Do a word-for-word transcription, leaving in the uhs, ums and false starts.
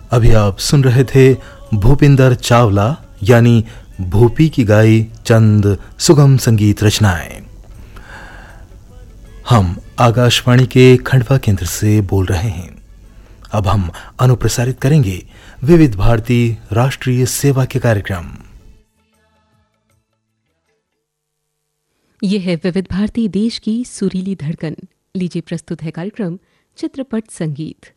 अभी आप सुन रहे थे भूपिंदर चावला यानी भूपी की गाई चंद सुगम संगीत रचनाएं। हम आकाशवाणी के खंडवा केंद्र से बोल रहे हैं। अब हम अनुप्रसारित करेंगे विविध भारती राष्ट्रीय सेवा के कार्यक्रम। यह है विविध भारती देश की सुरीली धड़कन। लीजिए प्रस्तुत है कार्यक्रम चित्रपट संगीत।